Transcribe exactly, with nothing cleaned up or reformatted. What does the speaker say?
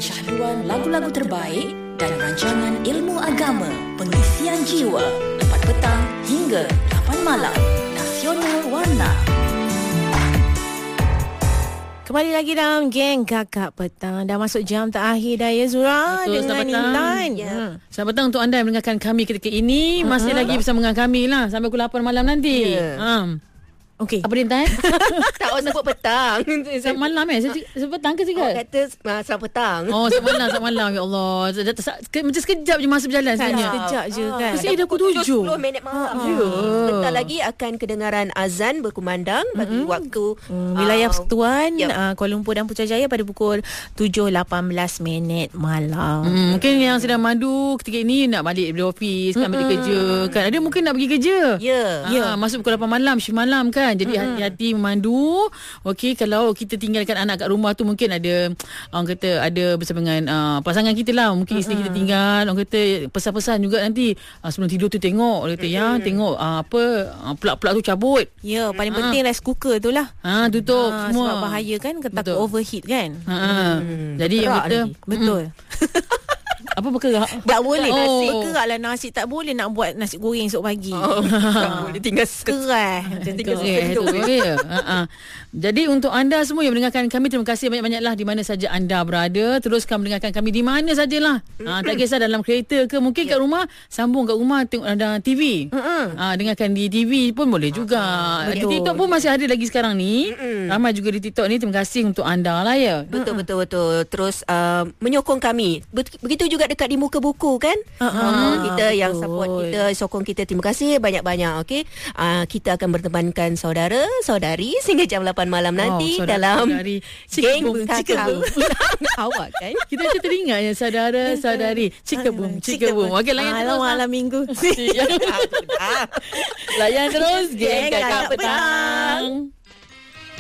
kesyahduan lagu-lagu terbaik dan rancangan ilmu agama, pengisian jiwa, empat petang hingga lapan malam. Nasional Warna. Kembali lagi dalam Geng Kakak Petang. Dah masuk jam terakhir dah ya Zura. Betul, dengan Intan. Ya. Hmm. Selamat petang untuk anda yang mendengarkan kami ketika ini. Masih uh-huh. lagi bersama dengan kami lah sampai pukul lapan malam nanti. Ya. Um. Okey. Apa dia Intan? Tak awak sebut petang. Selamat malam eh. Sebut petang ke juga? Awak kata uh, selamat petang. Oh, selamat malam, selamat malam. Ya Allah. Macam sekejap je masa berjalan sebenarnya. Sekejap je kan. Mesti dah pukul tujuh. sepuluh minit malam. Ya. Bentar lagi akan kedengaran azan berkumandang bagi Mm-hmm. waktu Hmm, wilayah uh, Persekutuan yep. uh, Kuala Lumpur dan Putrajaya pada pukul tujuh lapan belas minit malam. Hmm, mungkin yang sedang madu ketika ini nak balik dari office kan, balik kerja kan. Ada mungkin nak pergi kerja. Ya. Ya, masuk pukul lapan malam, shift malam kan. Jadi mm-hmm. hati-hati memandu. Okey, kalau kita tinggalkan anak kat rumah tu mungkin ada orang kata ada bersama dengan uh, pasangan kita lah. Mungkin isteri mm-hmm. kita tinggal, orang kata pesan-pesan juga nanti uh, sebelum tidur tu tengok, dia kata mm-hmm. ya tengok uh, apa uh, plug-plug tu cabut. Ya, paling Ha. penting rice cooker tu lah. Ha, tutup Ha, semua. sebab bahaya kan, takut Betul. overheat kan. Ha. Hmm. Jadi yang Kerak kata lagi. Betul. apa berkerak? Tak boleh Oh. nasi. Berkerak lah nasi. Tak boleh nak buat nasi goreng esok pagi. Oh, tak boleh tinggal Keras. Macam tu. Eh, itu dia. Ha-ha. Jadi untuk anda semua yang mendengarkan kami, terima kasih banyak-banyaklah di mana saja anda berada. Teruskan mendengarkan kami di mana sajalah. Ha, tak kisah dalam kereta ke, mungkin kat rumah, sambung kat rumah tengok ada T V. Ha, dengarkan di T V pun boleh juga. Di Betul. TikTok pun masih ada lagi sekarang ni. Ramai juga di TikTok ni. Terima kasih untuk anda lah ya. Betul betul betul. Terus uh, menyokong kami. Begitu juga dekat di Muka Buku kan. Uh-uh. Uh, kita Betul. yang support kita, sokong kita. Terima kasih banyak-banyak. Okey. Uh, kita akan bertemankan saudara, saudari sehingga jam lapan malam nanti Oh, saudara, dalam saudari. Geng Cikabum, Kakak cikabum. Awak kan. Kita macam teringat yang saudara, saudari. Cikabum, cikabum. Okey, layan terus. Malam malam minggu. Layan terus Geng Geng Kakak Kakak Petang.